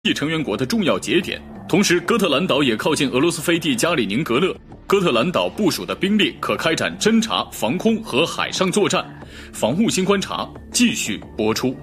成员国的重要节点。同时，哥特兰岛也靠近俄罗斯飞地加里宁格勒，哥特兰岛部署的兵力可开展侦察、防空和海上作战。防务新观察继续播出。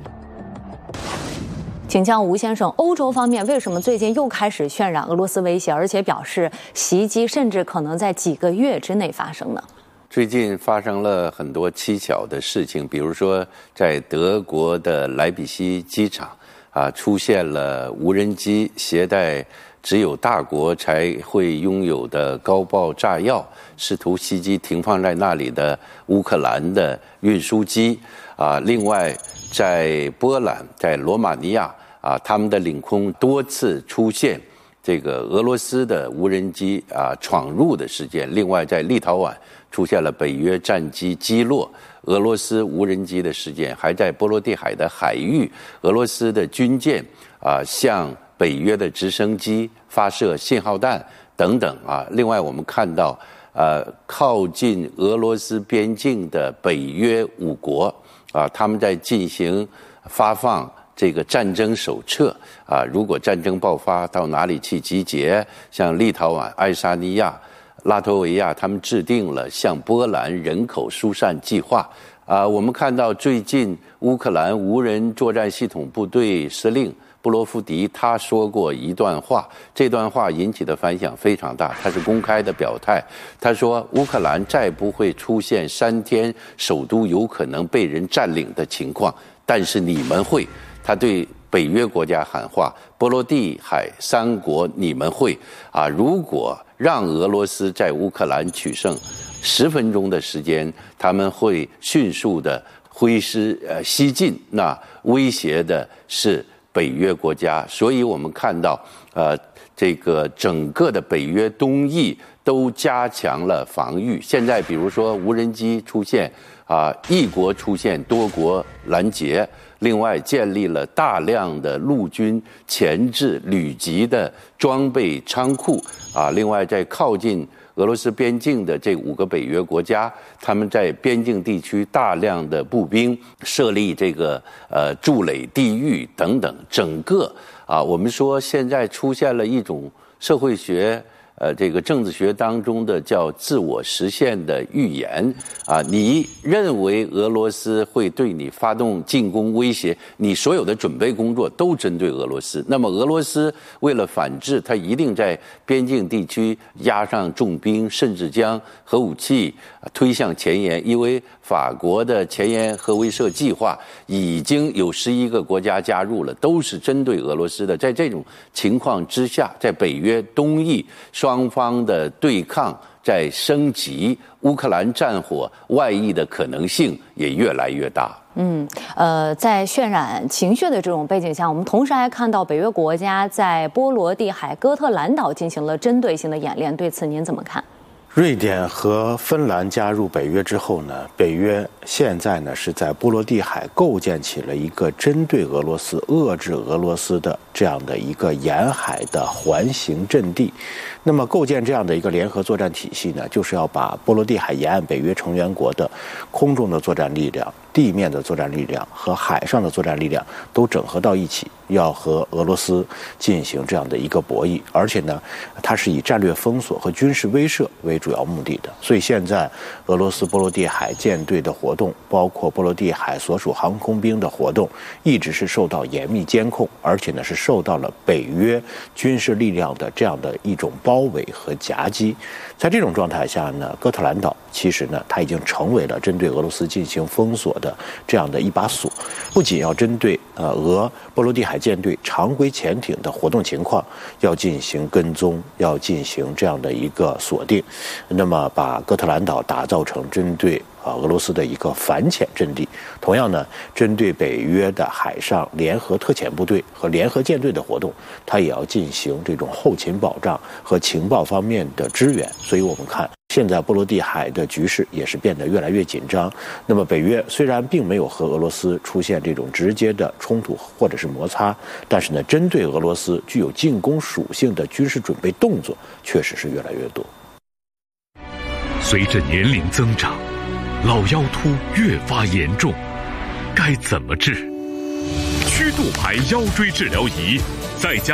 请教吴先生，欧洲方面为什么最近又开始渲染俄罗斯威胁，而且表示袭击甚至可能在几个月之内发生呢？ 最近发生了很多蹊跷的事情，比如说在德国的莱比锡机场出现了无人机携带只有大国才会拥有的高爆炸药，试图袭击停放在那里的乌克兰的运输机。另外在波兰、在罗马尼亚他们的领空多次出现这个俄罗斯的无人机闯入的事件。另外在立陶宛出现了北约战机击落俄罗斯无人机的事件，还在波罗的海的海域，俄罗斯的军舰向北约的直升机发射信号弹等等另外我们看到靠近俄罗斯边境的北约5国他们在进行发放这个战争手册如果战争爆发到哪里去集结，像立陶宛、爱沙尼亚、拉脱维亚他们制定了向波兰人口疏散计划我们看到最近乌克兰无人作战系统部队司令布罗夫迪他说过一段话，这段话引起的反响非常大，他是公开的表态，他说乌克兰再不会出现3天首都有可能被人占领的情况，但是你们会，他对北约国家喊话，波罗的海3国你们会如果让俄罗斯在乌克兰取胜10分钟的时间，他们会迅速的西进，那威胁的是北约国家。所以我们看到这个整个的北约东翼都加强了防御。现在比如说无人机出现一国出现多国拦截，另外建立了大量的陆军前置旅级的装备仓库另外在靠近俄罗斯边境的这5个北约国家，他们在边境地区大量的步兵设立这个筑垒地域等等。整个我们说现在出现了一种社会学这个政治学当中的叫自我实现的预言你认为俄罗斯会对你发动进攻威胁，你所有的准备工作都针对俄罗斯，那么俄罗斯为了反制，它一定在边境地区压上重兵，甚至将核武器推向前沿，因为法国的前沿核威慑计划已经有11个国家加入了，都是针对俄罗斯的。在这种情况之下，在北约东翼双方的对抗在升级，乌克兰战火外溢的可能性也越来越大。 在渲染情绪的这种背景下，我们同时还看到北约国家在波罗的海哥特兰岛进行了针对性的演练，对此您怎么看？ 瑞典和芬兰加入北约之后呢，北约现在呢是在波罗的海构建起了一个针对俄罗斯、遏制俄罗斯的这样的一个沿海的环形阵地。那么构建这样的一个联合作战体系呢，就是要把波罗的海沿岸北约成员国的空中的作战力量、地面的作战力量和海上的作战力量都整合到一起，要和俄罗斯进行这样的一个博弈。而且呢，它是以战略封锁和军事威慑为主要目的的。所以现在俄罗斯波罗的海舰队的活动，包括波罗的海所属航空兵的活动，一直是受到严密监控，而且呢是受到了北约军事力量的这样的一种包围和夹击。在这种状态下呢，哥特兰岛其实呢它已经成为了针对俄罗斯进行封锁的这样的一把锁，不仅要针对俄波罗的海舰队常规潜艇的活动情况要进行跟踪，要进行这样的一个锁定，那么把哥特兰岛打造成针对俄罗斯的一个反潜阵地。同样呢，针对北约的海上联合特遣部队和联合舰队的活动，它也要进行这种后勤保障和情报方面的支援。所以我们看现在波罗的海的局势也是变得越来越紧张。那么北约虽然并没有和俄罗斯出现这种直接的冲突或者是摩擦，但是呢，针对俄罗斯具有进攻属性的军事准备动作确实是越来越多。 随着年龄增长，老腰突越发严重，该怎么治？曲度牌腰椎治疗仪再加